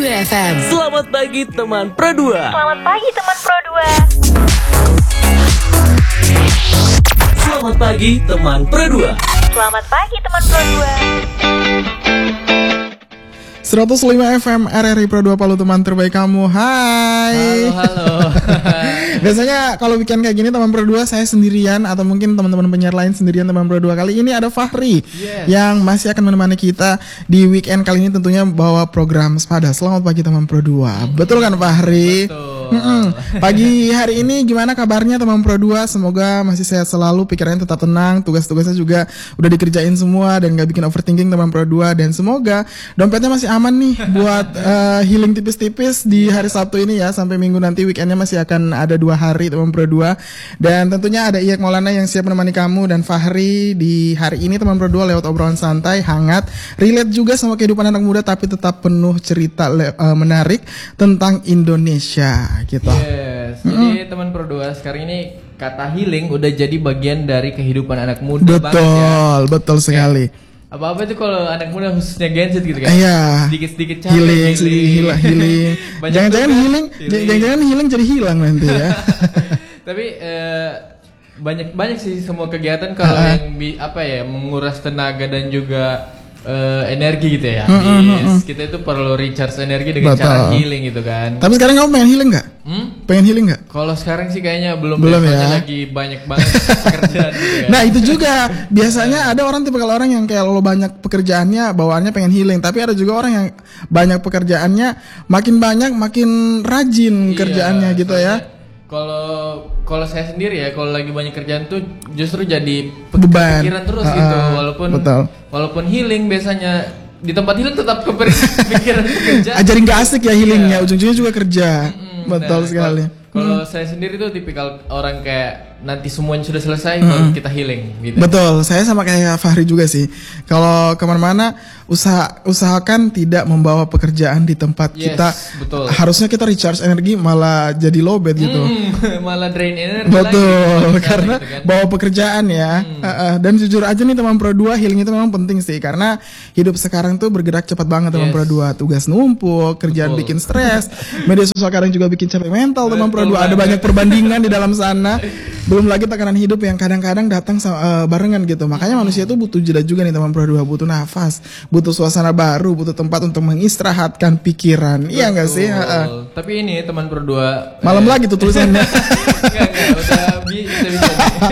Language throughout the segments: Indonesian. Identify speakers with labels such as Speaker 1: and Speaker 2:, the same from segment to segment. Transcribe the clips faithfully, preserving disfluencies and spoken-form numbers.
Speaker 1: dua F M.
Speaker 2: Selamat pagi teman Pro dua.
Speaker 3: Selamat pagi teman Pro dua.
Speaker 2: Selamat pagi teman Pro dua.
Speaker 3: Selamat pagi teman Pro dua.
Speaker 4: seratus lima F M R R I Pro dua Palu, teman terbaik kamu. Hai.
Speaker 5: Halo, halo.
Speaker 4: Biasanya kalau weekend kayak gini teman Pro dua saya sendirian, atau mungkin teman-teman penyiar lain sendirian teman Pro dua. Kali ini ada Fahri
Speaker 5: Yes.
Speaker 4: yang masih akan menemani kita di weekend kali ini, tentunya bawa program Sepada. Selamat pagi teman Pro dua. Betul kan Fahri?
Speaker 5: Betul.
Speaker 4: Mm-mm. Pagi hari ini gimana kabarnya teman Pro dua? Semoga masih sehat selalu, pikirannya tetap tenang, tugas-tugasnya juga udah dikerjain semua dan gak bikin overthinking teman Pro dua. Dan semoga dompetnya masih aman nih buat uh, healing tipis-tipis di hari Sabtu ini ya. Sampai Minggu nanti weekendnya masih akan ada dua hari teman Pro dua. Dan tentunya ada Iyak Maulana yang siap menemani kamu dan Fahri di hari ini teman Pro dua, lewat obrolan santai, hangat, relate juga sama kehidupan anak muda, tapi tetap penuh cerita le- uh, menarik tentang Indonesia gitu.
Speaker 5: Yes. Jadi teman Pro dua, sekarang ini kata healing udah jadi bagian dari kehidupan anak muda banget ya.
Speaker 4: Betul, betul sekali.
Speaker 5: Apa-apa itu kalau anak muda khususnya Gen Z gitu kan.
Speaker 4: Iya.
Speaker 5: Sedikit-sedikit capek,
Speaker 4: Healing, healing, healing.
Speaker 5: Banyak
Speaker 4: Jangan-jangan
Speaker 5: tugas,
Speaker 4: healing,
Speaker 5: healing.
Speaker 4: jangan-jangan healing jadi hilang nanti ya.
Speaker 5: Tapi eh, banyak banyak sih semua kegiatan kalau
Speaker 4: Ha-ha.
Speaker 5: yang bi- apa ya, menguras tenaga dan juga eh, energi gitu ya.
Speaker 4: Mm, mm, mm,
Speaker 5: Yes, kita itu perlu recharge energi dengan
Speaker 4: Betul.
Speaker 5: cara healing gitu kan.
Speaker 4: Tapi sekarang kamu pengen healing nggak?
Speaker 5: Hmm?
Speaker 4: Pengen healing nggak?
Speaker 5: Kalau sekarang sih kayaknya belum,
Speaker 4: Belum
Speaker 5: deh,
Speaker 4: ya.
Speaker 5: soalnya lagi banyak banget pekerjaan gitu ya.
Speaker 4: Nah itu juga biasanya ada orang tipe kalau orang yang kayak lo banyak pekerjaannya bawaannya pengen healing, tapi ada juga orang yang banyak pekerjaannya makin banyak makin rajin
Speaker 5: Iya,
Speaker 4: kerjaannya gitu ya.
Speaker 5: soalnya Kalau kalau saya sendiri ya, kalau lagi banyak kerjaan tuh justru jadi pe-
Speaker 4: Beban.
Speaker 5: kepikiran terus
Speaker 4: Ah,
Speaker 5: gitu.
Speaker 4: ah,
Speaker 5: Walaupun
Speaker 4: betul.
Speaker 5: walaupun healing biasanya di tempat healing tetap kepikiran kerja.
Speaker 4: Ajarin gak asik ya healingnya,
Speaker 5: Iya.
Speaker 4: ujung-ujungnya juga kerja.
Speaker 5: Mm-mm.
Speaker 4: Betul
Speaker 5: Nah,
Speaker 4: sekali.
Speaker 5: Kalau kalau saya sendiri tuh tipikal orang kayak nanti semuanya sudah selesai baru kita healing gitu.
Speaker 4: Betul, saya sama kayak Fahri juga sih. Kalau kemana-mana usaha usahakan tidak membawa pekerjaan di tempat
Speaker 5: Yes,
Speaker 4: kita.
Speaker 5: betul.
Speaker 4: Harusnya kita recharge energi malah jadi lowbat gitu.
Speaker 5: Hmm, malah drain energi
Speaker 4: Betul,
Speaker 5: lagi,
Speaker 4: karena
Speaker 5: gitu kan.
Speaker 4: bawa pekerjaan ya. Uh, uh, dan jujur aja nih teman Pro dua, healing itu memang penting sih, karena hidup sekarang tuh bergerak cepat banget teman
Speaker 5: Yes.
Speaker 4: Pro dua. Tugas numpuk, kerjaan
Speaker 5: Betul.
Speaker 4: bikin stres, media sosial kadang juga bikin capek mental teman Pro
Speaker 5: Betul
Speaker 4: dua. Ada
Speaker 5: banget.
Speaker 4: banyak perbandingan di dalam sana. Belum lagi tekanan hidup yang kadang-kadang datang sama- uh, barengan gitu. Makanya manusia tuh butuh jeda juga nih teman Pro dua, butuh nafas, butuh suasana baru, butuh tempat untuk mengistirahatkan pikiran. Iya enggak sih? Uh, uh.
Speaker 5: Betul. Tapi ini teman berdua
Speaker 4: Malam lagi tuh tulisannya.
Speaker 5: Enggak, enggak, udah bi- bisa bisa.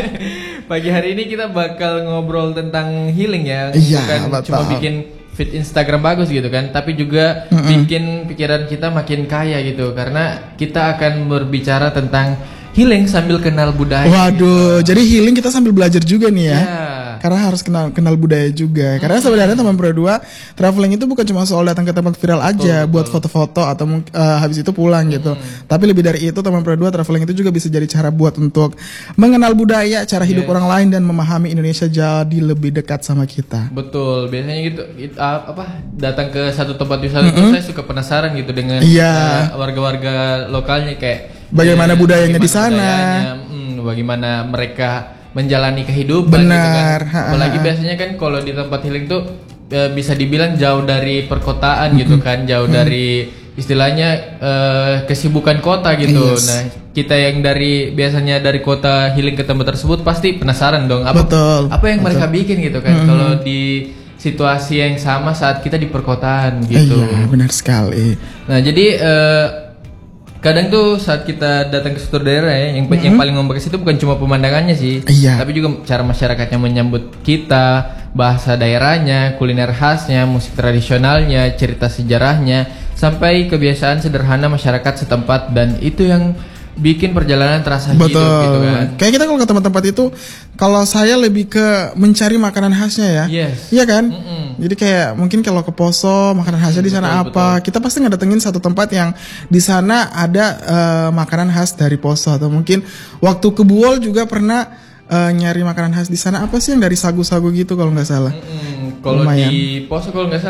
Speaker 5: Pagi hari ini kita bakal ngobrol tentang healing ya.
Speaker 4: Iya,
Speaker 5: Bukan
Speaker 4: betul.
Speaker 5: cuma bikin feed Instagram bagus gitu kan, tapi juga bikin pikiran kita makin kaya gitu, karena kita akan berbicara tentang healing sambil kenal budaya.
Speaker 4: Waduh, jadi healing kita sambil belajar juga nih ya.
Speaker 5: Ya.
Speaker 4: Karena harus kenal kenal budaya juga. Karena sebenarnya teman Pro dua, traveling itu bukan cuma soal datang ke tempat viral aja buat foto-foto atau mung- eh, habis itu pulang gitu. Tapi lebih dari itu teman Pro dua, traveling itu juga bisa jadi cara buat untuk mengenal budaya, cara hidup
Speaker 5: Yes.
Speaker 4: orang lain, dan memahami Indonesia jadi lebih dekat sama kita.
Speaker 5: Betul, biasanya gitu it- ah, apa datang ke satu tempat wisata tuh saya suka penasaran gitu dengan
Speaker 4: Iya.
Speaker 5: eh, warga-warga lokalnya, kayak
Speaker 4: Bagaimana
Speaker 5: eh,
Speaker 4: budayanya di
Speaker 5: bagaimana
Speaker 4: sana.
Speaker 5: budayanya, hmm, bagaimana mereka menjalani kehidupan gitu
Speaker 4: Benar,
Speaker 5: kan.
Speaker 4: ha, ha,
Speaker 5: Apalagi
Speaker 4: ha.
Speaker 5: biasanya kan kalau di tempat healing tuh eh, bisa dibilang jauh dari perkotaan gitu kan, jauh dari istilahnya eh, kesibukan kota gitu.
Speaker 4: Yes.
Speaker 5: Nah, kita yang dari biasanya dari kota healing ke tempat tersebut pasti penasaran dong apa
Speaker 4: Betul,
Speaker 5: apa yang
Speaker 4: betul.
Speaker 5: mereka bikin gitu kan kalau di situasi yang sama saat kita di perkotaan gitu.
Speaker 4: Iya, benar sekali.
Speaker 5: Nah, jadi eh, kadang tuh saat kita datang ke suatu daerah ya, yang yang paling membekas itu bukan cuma pemandangannya sih,
Speaker 4: Iya.
Speaker 5: tapi juga cara masyarakatnya menyambut kita, bahasa daerahnya, kuliner khasnya, musik tradisionalnya, cerita sejarahnya, sampai kebiasaan sederhana masyarakat setempat, dan itu yang bikin perjalanan terasa hidup
Speaker 4: Betul.
Speaker 5: gitu kan.
Speaker 4: Kayak kita kalau ke tempat-tempat itu, kalau saya lebih ke mencari makanan khasnya ya.
Speaker 5: Yes.
Speaker 4: Iya kan?
Speaker 5: Mm-mm.
Speaker 4: Jadi kayak mungkin kalau ke Poso, makanan khasnya di sana
Speaker 5: betul,
Speaker 4: apa? Kita pasti ngedatengin satu tempat yang di sana ada eh, makanan khas dari Poso, atau mungkin waktu ke Buol juga pernah eh, nyari makanan khas di sana, apa sih yang dari sagu-sagu gitu kalau nggak salah.
Speaker 5: Mm, kalau
Speaker 4: Lumayan.
Speaker 5: di Poso kalau nggak salah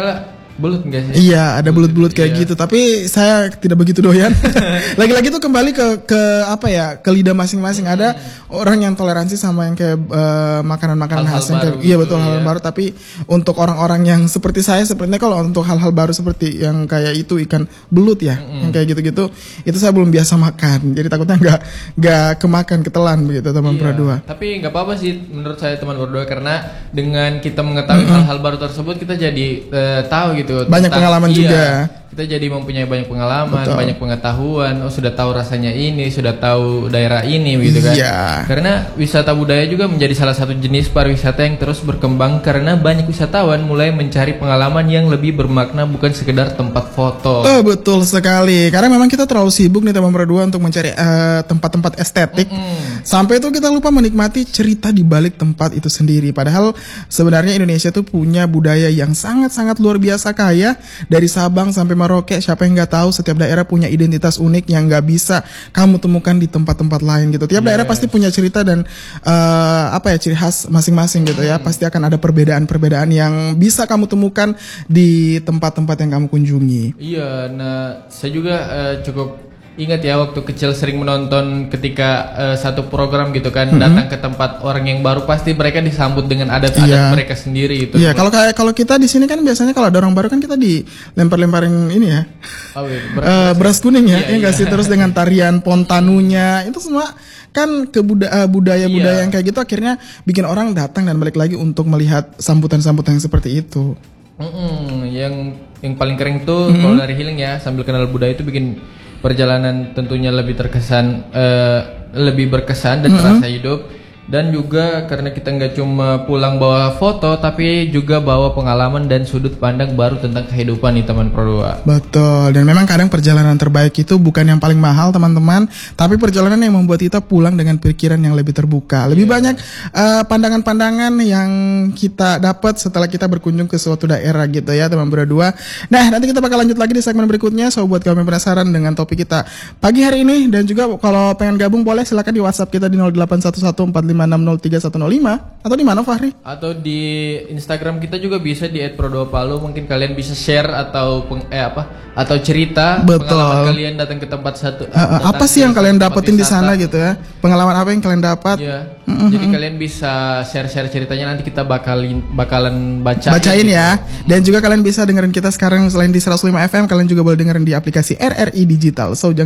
Speaker 5: Belut enggak sih?
Speaker 4: Iya, ada bulut-bulut kayak
Speaker 5: Iya.
Speaker 4: gitu. Tapi saya tidak begitu doyan. Lagi-lagi tuh kembali ke ke apa ya? Ke lidah masing-masing. Ada orang yang toleransi sama yang kayak eh, makanan-makanan
Speaker 5: Hal-hal
Speaker 4: khas yang kayak
Speaker 5: baru
Speaker 4: iya
Speaker 5: gitu,
Speaker 4: betul hal
Speaker 5: iya.
Speaker 4: baru. Tapi untuk orang-orang yang seperti saya, sepertinya kalau untuk hal-hal baru seperti yang kayak itu ikan belut ya, yang kayak gitu-gitu, itu saya belum biasa makan. Jadi takutnya nggak nggak kemakan ketelan begitu teman
Speaker 5: Iya,
Speaker 4: Pro dua.
Speaker 5: tapi nggak apa-apa sih menurut saya teman berdua karena dengan kita mengetahui hal-hal baru tersebut kita jadi eh, tahu gitu
Speaker 4: Banyak
Speaker 5: tentang-
Speaker 4: pengalaman
Speaker 5: iya,
Speaker 4: juga.
Speaker 5: kita jadi mempunyai banyak pengalaman,
Speaker 4: Betul.
Speaker 5: banyak pengetahuan. Oh, sudah tahu rasanya ini, sudah tahu daerah ini gitu kan.
Speaker 4: Iya.
Speaker 5: Karena wisata budaya juga menjadi salah satu jenis pariwisata yang terus berkembang karena banyak wisatawan mulai mencari pengalaman yang lebih bermakna bukan sekedar tempat foto.
Speaker 4: Oh betul sekali. Karena memang kita terlalu sibuk nih teman berdua untuk mencari eh, tempat-tempat estetik. Sampai itu kita lupa menikmati cerita di balik tempat itu sendiri. Padahal sebenarnya Indonesia tuh punya budaya yang sangat-sangat luar biasa kaya. Dari Sabang sampai Merauke, siapa yang nggak tahu setiap daerah punya identitas unik yang nggak bisa kamu temukan di tempat-tempat lain gitu. Tiap daerah pasti punya cerita dan eh, apa ya ciri khas masing-masing gitu ya. Pasti akan ada perbedaan-perbedaan yang bisa kamu temukan di tempat-tempat yang kamu kunjungi.
Speaker 5: Iya, nah saya juga eh, cukup ingat ya waktu kecil sering menonton ketika eh, satu program gitu kan datang ke tempat orang yang baru pasti mereka disambut dengan adat-adat
Speaker 4: Iya.
Speaker 5: mereka sendiri itu.
Speaker 4: Iya, kalau kayak kalau kita di sini kan biasanya kalau ada orang baru kan kita dilempar-lemparin ini ya.
Speaker 5: Oh, iya,
Speaker 4: eh,
Speaker 5: beras-
Speaker 4: beras kuning ya,
Speaker 5: Iya,
Speaker 4: ya nggak
Speaker 5: iya.
Speaker 4: sih terus dengan tarian pontanunya itu semua kan ke buda- eh, budaya-budaya
Speaker 5: Iya.
Speaker 4: yang kayak gitu akhirnya bikin orang datang dan balik lagi untuk melihat sambutan-sambutan yang seperti itu.
Speaker 5: Mm-mm, yang yang paling keren tuh kalau dari healing ya sambil kenal budaya itu bikin perjalanan tentunya lebih terkesan eh, lebih berkesan dan terasa hidup. Dan juga karena kita nggak cuma pulang bawa foto tapi juga bawa pengalaman dan sudut pandang baru tentang kehidupan nih teman Pro dua.
Speaker 4: Betul, dan memang kadang perjalanan terbaik itu bukan yang paling mahal teman-teman, tapi perjalanan yang membuat kita pulang dengan pikiran yang lebih terbuka. Lebih banyak eh, pandangan-pandangan yang kita dapat setelah kita berkunjung ke suatu daerah gitu ya teman berdua. Nah nanti kita bakal lanjut lagi di segmen berikutnya. So buat kamu yang penasaran dengan topik kita pagi hari ini dan juga kalau pengen gabung boleh silakan di WhatsApp kita di nol delapan satu satu empat lima enam nol tiga satu nol lima atau di mana Fahri?
Speaker 5: Atau di Instagram kita juga bisa di et pro dua palu. Mungkin kalian bisa share atau peng, eh apa atau cerita
Speaker 4: Betul.
Speaker 5: pengalaman kalian datang ke tempat satu.
Speaker 4: Uh, uh,
Speaker 5: datang
Speaker 4: apa sih
Speaker 5: ke
Speaker 4: yang kalian
Speaker 5: tempat
Speaker 4: dapetin di
Speaker 5: wisata.
Speaker 4: sana gitu ya? Pengalaman apa yang kalian dapat?
Speaker 5: Iya. Jadi kalian bisa share-share ceritanya nanti kita bakalin bakalan bacain.
Speaker 4: Bacain
Speaker 5: gitu.
Speaker 4: ya. Dan juga kalian bisa dengerin kita sekarang selain di seratus lima F M, kalian juga boleh dengerin di aplikasi R R I Digital. So jangan